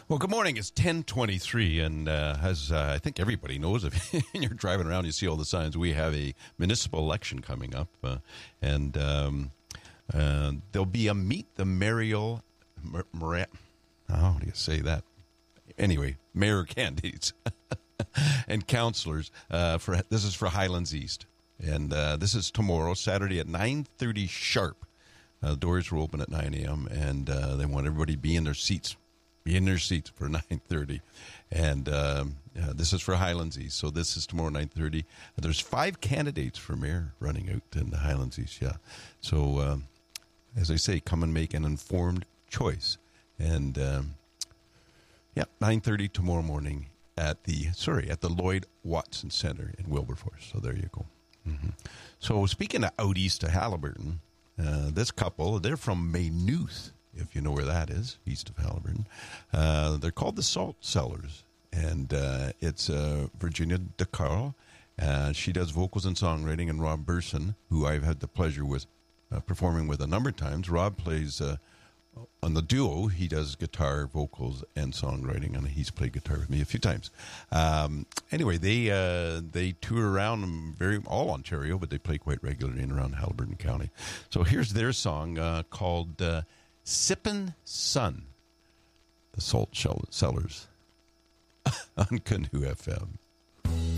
Well, good morning. It's 10:23, and as I think everybody knows, if you're driving around, you see all the signs. We have a municipal election coming up, and there'll be a Meet the How do you say that? Anyway, mayor candidates and councillors. This is for Highlands East, and this is tomorrow, Saturday at 9:30 sharp. Doors will open at 9 a.m., and they want everybody to be in their seats. Be in their seats for 9:30, and this is for Highlands East. So this is tomorrow 9:30. There's 5 candidates for mayor running out in the Highlands East. Yeah, so as I say, come and make an informed choice. And 9:30 tomorrow morning at the Lloyd Watson Center in Wilberforce. So there you go. Mm-hmm. So speaking of out east to Haliburton, this couple, they're from Maynooth, if you know where that is, east of Haliburton. They're called the Salt Sellers, and it's Virginia DeCarl. She does vocals and songwriting, and Rob Burson, who I've had the pleasure with performing with a number of times. Rob plays on the duo. He does guitar, vocals, and songwriting, and he's played guitar with me a few times. Anyway, they tour around all Ontario, but they play quite regularly in around Haliburton County. So here's their song called Sippin' Sun, the Salt Sellers on Canoe FM.